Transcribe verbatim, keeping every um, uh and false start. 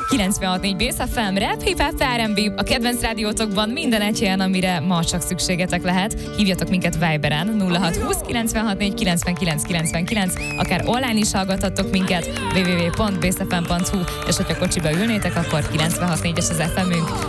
kilencvenhat négy Bész ef em, rap, hip-hop, er end bé, a kedvenc rádiótokban minden egy helyen, amire ma csak szükségetek lehet. Hívjatok minket Viberen nulla hat húsz kilencvenhat négy kilencvenkilenc kilencvenkilenc, akár online is hallgathattok minket double-u double-u double-u pont bész ef em pont hu, és hogyha kocsiba ülnétek, akkor kilencvenhat négyes az ef emünk.